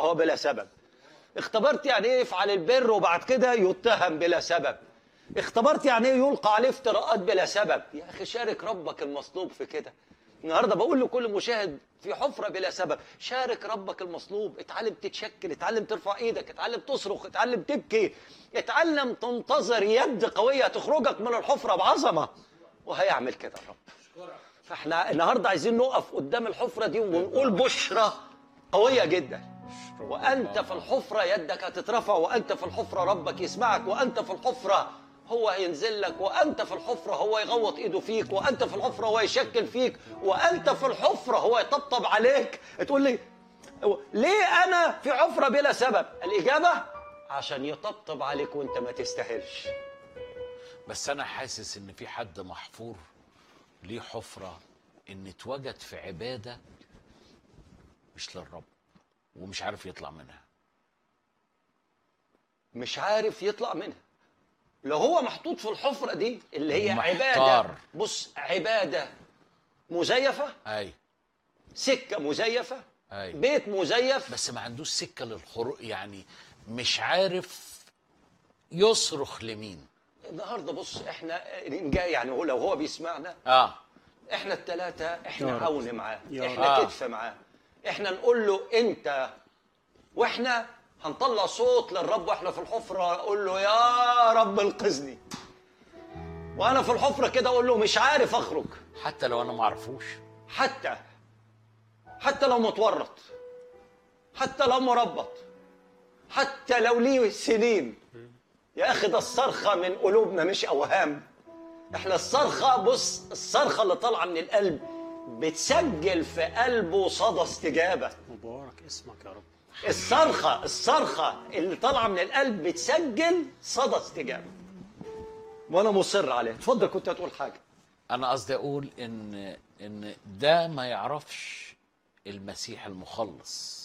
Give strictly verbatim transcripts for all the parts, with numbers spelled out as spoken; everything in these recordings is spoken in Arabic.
هو بلا سبب. اختبرت يعني ايه يفعل البر وبعد كده يتهم بلا سبب. اختبرت يعني ايه يلقى عليه افتراءات بلا سبب. يا اخي شارك ربك المصلوب في كده. النهارده بقول لكل مشاهد في حفره بلا سبب، شارك ربك المصلوب، اتعلم تتشكل، اتعلم ترفع ايدك، اتعلم تصرخ، اتعلم تبكي، اتعلم تنتظر يد قويه تخرجك من الحفره بعظمه، وهيعمل كده الرب. فاحنا النهارده عايزين نقف قدام الحفره دي ونقول بشرى قويه جدا. وانت في الحفره يدك هتترفع، وانت في الحفره ربك يسمعك، وانت في الحفره هو هينزل لك، وانت في الحفره هو يغوط ايده فيك، وانت في الحفره هو يشكل فيك، وانت في الحفره هو يطبطب عليك. تقول لي ليه انا في حفره بلا سبب؟ الاجابه عشان يطبطب عليك وانت ما تستاهلش. بس انا حاسس ان في حد محفور ليه حفره ان اتوجد في عباده مش للرب ومش عارف يطلع منها. مش عارف يطلع منها. لو هو محطوط في الحفرة دي اللي هي محتار. عبادة، بص، عبادة مزيفة، اي سكة مزيفة، أي. بيت مزيف، بس ما عندوش سكه للخروج، يعني مش عارف يصرخ لمين. النهارده بص احنا جاي يعني هو لو هو بيسمعنا اه احنا الثلاثة احنا يا رب. عون معاه، يا احنا رب. كتف معاه، احنا نقول له انت، واحنا هنطلع صوت للرب واحنا في الحفرة اقول له يا رب انقذني. وانا في الحفرة كده اقول له مش عارف اخرج. حتى لو انا ما اعرفوش، حتى حتى لو متورط، حتى لو مربط، حتى لو ليه سنين. يا اخي ده الصرخه من قلوبنا مش اوهام. احنا الصرخه، بص، الصرخه اللي طالعه من القلب بتسجل في قلبه صدى استجابه. مبارك اسمك يا رب. الصرخه الصرخه اللي طالعه من القلب بتسجل صدى استجابه. وانا مصر عليه. اتفضل، كنت هتقول حاجه. انا قصدي اقول ان ان ده ما يعرفش المسيح المخلص.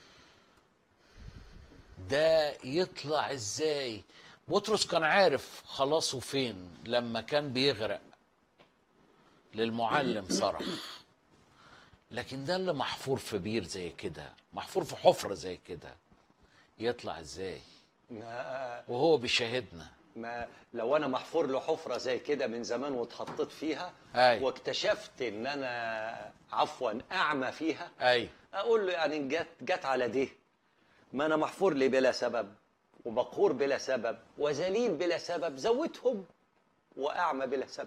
ده يطلع ازاي؟ بطرس كان عارف خلاصه فين لما كان بيغرق، للمعلم صرخ. لكن ده اللي محفور في بير زي كده، محفور في حفرة زي كده، يطلع ازاي ما وهو بيشاهدنا؟ ما لو انا محفور له حفره زي كده من زمان واتحطيت فيها، أي. واكتشفت ان انا عفوا اعمى فيها، اي اقول له يعني جت جت على دي. ما انا محفور لي بلا سبب، ومقهور بلا سبب، وذليل بلا سبب، زودهم واعمى بلا سبب.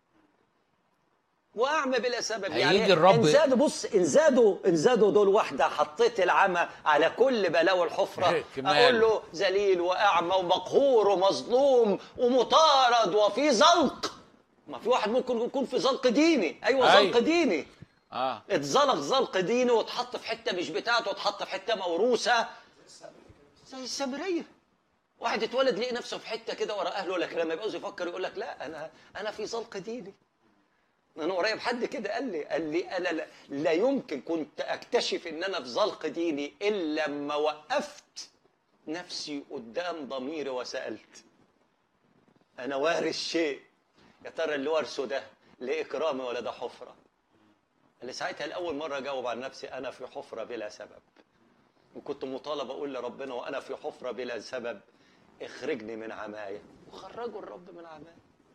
واعمى بلا سبب يعني هيجي الرب. ان زادوا، بص، ان زادوا ان زادوا دول واحده، حطيت العمى على كل بلاوي الحفره، كمال. اقول له ذليل واعمى ومقهور ومظلوم ومطارد وفي زلق. ما في واحد ممكن يكون في زلق ديني، ايوه أيوة. زلق ديني، اه اتزلق زلق ديني واتحط في حته مش بتاعته، واتحط في حته موروثه زي السامريه. واحد اتولد لقي نفسه في حته كده ورا اهله، لكن لما يبقى يفكر يقول لك لا، انا انا في زلق ديني. انا قريب حد كده قال لي قال لي انا لا, لا يمكن كنت اكتشف ان انا في زلق ديني الا لما وقفت نفسي قدام ضميري وسالت انا وارث شيء، يا ترى اللي وارثه ده لاكرامي ولا ده حفره؟ اللي ساعتها لاول مره اجاوب عن نفسي انا في حفره بلا سبب. وكنت مطالب اقول لربنا وانا في حفره بلا سبب اخرجني من عمايا. وخرجوا الرب من عمايا،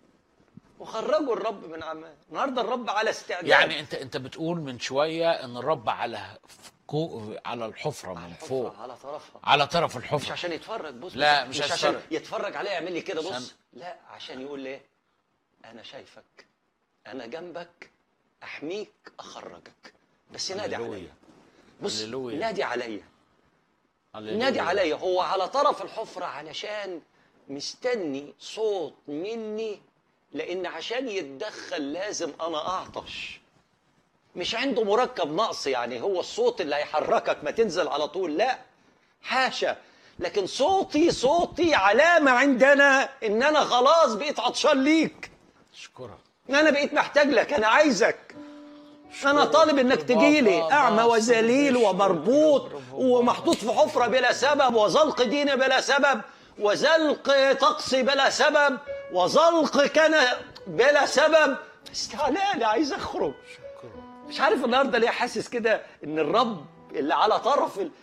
وخرجوا الرب من عماه. النهارده الرب على استعداد. يعني انت انت بتقول من شويه ان الرب على فوق، على الحفره من على الحفرة، فوق، على طرفها، على طرف مش الحفره. عشان يتفرج. بص لا، بص، مش مش عشان عشان يتفرج عليا يعمل لي كده، عشان- بص، لا، عشان يقول لي انا شايفك، انا جنبك، احميك، اخرجك، بس نادي هللويا. عليا. بص، هللويا. نادي عليا، هللويا. نادي عليا. هو على طرف الحفرة علشان مستني صوت مني، لان عشان يتدخل لازم انا اعطش. مش عنده مركب نقص يعني هو الصوت اللي هيحركك ما تنزل على طول، لا، حاشا. لكن صوتي صوتي علامة عندنا ان انا خلاص بقيت عطشان ليك، اشكرك. انا بقيت محتاج لك، انا عايزك، انا طالب انك تجيلي. اعمى وذليل ومربوط ومحطوط في حفرة بلا سبب، وزلق ديني بلا سبب، وزلق طقسي بلا سبب، وزلق كان بلا سبب. استعلاني عايز اخرج. مش عارف النهارده ليه حاسس كده ان الرب اللي على طرف